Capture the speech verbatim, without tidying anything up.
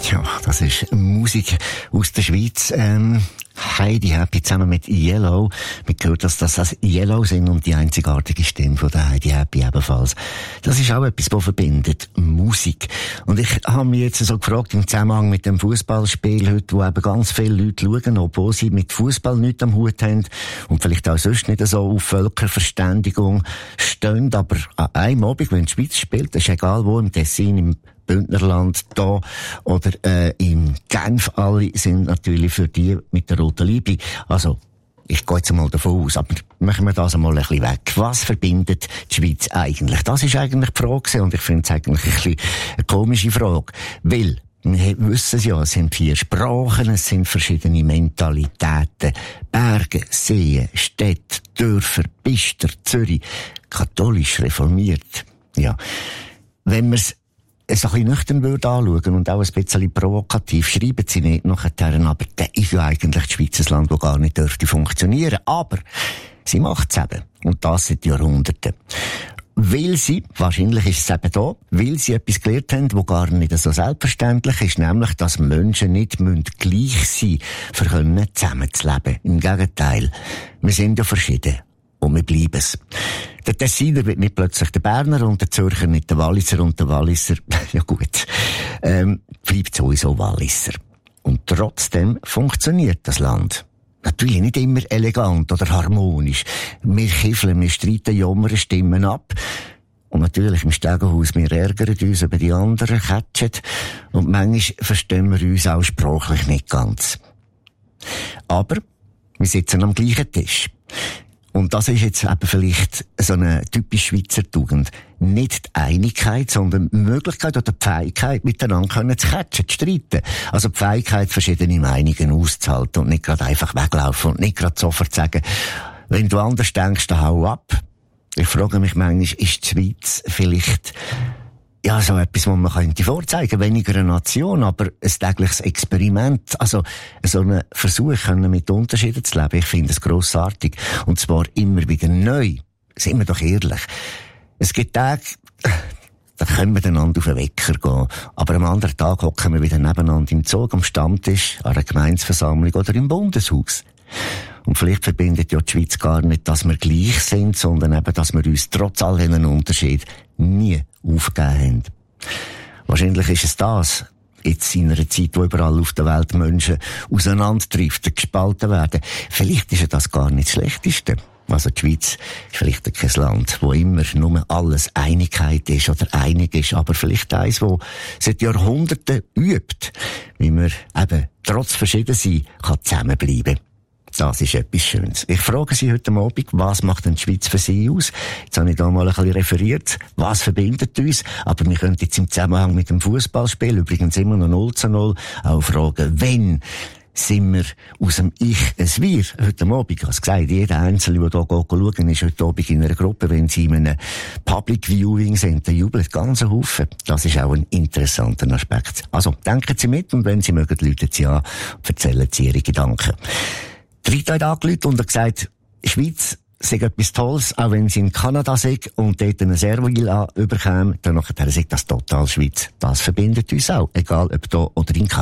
Ja, das ist Musik aus der Schweiz. Ähm, Heidi Happy zusammen mit Yellow. Man hört, dass das das Yellow sind und die einzigartige Stimme von der Heidi Happy ebenfalls. Das ist auch etwas, was verbindet. Musik. Und ich habe mich jetzt so gefragt, im Zusammenhang mit dem Fußballspiel heute, wo eben ganz viele Leute schauen, obwohl sie mit Fußball nichts am Hut haben und vielleicht auch sonst nicht so auf Völkerverständigung stehen, aber an einem Abend, wenn die Schweiz spielt, ist egal wo, im Tessin, im Bündnerland, da oder äh, in Genf, alle sind natürlich für die mit der roten Liebe. Also, ich gehe jetzt mal davon aus, aber machen wir das einmal ein bisschen weg. Was verbindet die Schweiz eigentlich? Das ist eigentlich die Frage und ich finde es eigentlich ein bisschen eine komische Frage. Weil, wir wissen es ja, es sind vier Sprachen, es sind verschiedene Mentalitäten, Berge, Seen, Städte, Dörfer, Bister, Zürich, katholisch, reformiert. Ja, wenn wir es es ein bisschen nüchtern würde anschauen und auch ein bisschen provokativ, schreiben sie nicht nachher, aber das ist ja eigentlich die Schweiz ein Land, das gar nicht dürfte funktionieren. Aber sie macht es eben. Und das seit Jahrhunderten. Weil sie, wahrscheinlich ist es eben da, weil sie etwas gelernt haben, das gar nicht so selbstverständlich ist, nämlich, dass Menschen nicht gleich sein müssen, für können zusammenzuleben. Im Gegenteil. Wir sind ja verschieden. Und wir bleiben es. Der Tessiner wird nicht plötzlich der Berner und der Zürcher nicht der Walliser und der Walliser, ja gut, ähm, bleibt sowieso Walliser. Und trotzdem funktioniert das Land. Natürlich nicht immer elegant oder harmonisch. Wir kiffeln, wir streiten, jammern, stimmen ab. Und natürlich im Stegenhaus, wir ärgern uns über die anderen, catchen. Und manchmal verstehen wir uns auch sprachlich nicht ganz. Aber wir sitzen am gleichen Tisch. Und das ist jetzt eben vielleicht so eine typisch Schweizer Tugend. Nicht die Einigkeit, sondern die Möglichkeit oder die Fähigkeit, miteinander zu catchen, zu streiten. Also die Fähigkeit, verschiedene Meinungen auszuhalten und nicht gerade einfach weglaufen und nicht gerade sofort sagen, wenn du anders denkst, dann hau ab. Ich frage mich manchmal, ist die Schweiz vielleicht ja, so etwas, was man könnte vorzeigen. Weniger eine Nation, aber ein tägliches Experiment. Also, so einen Versuch können mit Unterschieden zu leben. Ich finde es grossartig. Und zwar immer wieder neu. Sind wir doch ehrlich. Es gibt Tage, da können wir einander auf den Wecker gehen. Aber am anderen Tag hocken wir wieder nebeneinander im Zug, am Stammtisch, an einer Gemeinsversammlung oder im Bundeshaus. Und vielleicht verbindet ja die Schweiz gar nicht, dass wir gleich sind, sondern eben, dass wir uns trotz all diesen Unterschieden nie aufgegeben haben. Wahrscheinlich ist es das, jetzt in einer Zeit, wo überall auf der Welt Menschen auseinanderdriften, gespalten werden. Vielleicht ist ja das gar nicht das Schlechteste. Also die Schweiz ist vielleicht kein Land, wo immer nur alles Einigkeit ist oder einig ist, aber vielleicht eins, wo seit Jahrhunderten übt, wie man eben trotz Verschiedensein kann zusammenbleiben. Das ist etwas Schönes. Ich frage Sie heute Abend, was macht denn die Schweiz für Sie aus? Jetzt habe ich da mal ein bisschen referiert. Was verbindet uns? Aber wir können jetzt im Zusammenhang mit dem Fußballspiel, übrigens immer noch null zu null, auch fragen, wenn sind wir aus dem Ich ein Wir? Heute Abend, ich habe es gesagt, jeder Einzelne, der hier schauen ist heute Abend in einer Gruppe, wenn sie in einem Public Viewing sind, der jubelt ganz Haufen. Das ist auch ein interessanter Aspekt. Also, denken Sie mit und wenn Sie mögen, rufen Sie an und erzählen Sie Ihre Gedanken. Rita hat angerufen und hat gesagt, Schweiz sei etwas Tolles, auch wenn sie in Kanada sei und dort eine Servo-Villa überkäme, dann nachher sei das total Schweiz. Das verbindet uns auch, egal ob da oder in Kanada.